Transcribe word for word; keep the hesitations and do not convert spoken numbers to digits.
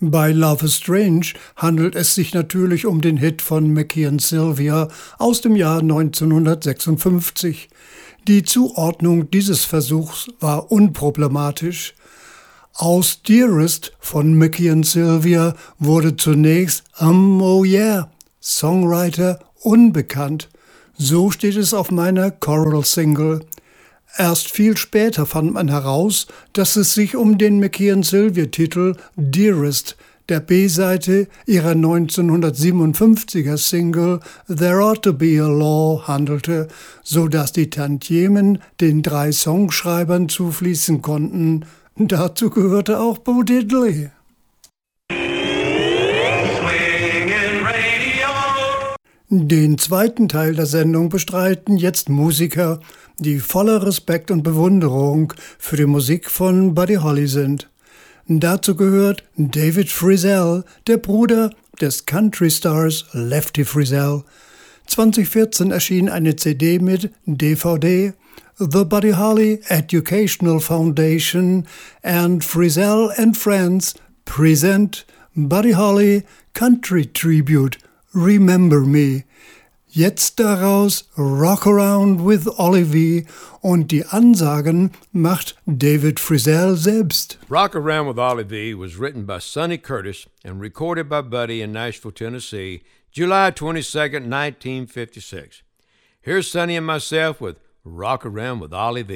Bei Love is Strange handelt es sich natürlich um den Hit von Mickey und Sylvia aus dem Jahr neunzehnhundertsechsundfünfzig. Die Zuordnung dieses Versuchs war unproblematisch. Aus Dearest von Mickey und Sylvia wurde zunächst Um Oh Yeah, Songwriter unbekannt. So steht es auf meiner Coral-Single. Erst viel später fand man heraus, dass es sich um den Mickey und Sylvia-Titel Dearest, der B-Seite ihrer neunzehnhundertsiebenundfünfziger Single There Ought to Be a Law handelte, so dass die Tantiemen den drei Songschreibern zufließen konnten. Dazu gehörte auch Bo Diddley. Den zweiten Teil der Sendung bestreiten jetzt Musiker, die voller Respekt und Bewunderung für die Musik von Buddy Holly sind. Dazu gehört David Frizzell, der Bruder des Country-Stars Lefty Frizzell. zwanzig vierzehn erschien eine C D mit D V D, The Buddy Holly Educational Foundation and Frizzell and Friends present Buddy Holly Country Tribute, Remember Me. Jetzt daraus Rock Around with Olivie und die Ansagen macht David Frizzell selbst. Rock Around with Olivie was written by Sonny Curtis and recorded by Buddy in Nashville, Tennessee, July twenty-second, nineteen fifty-six. Here's Sonny and myself with Rock Around with Olivie.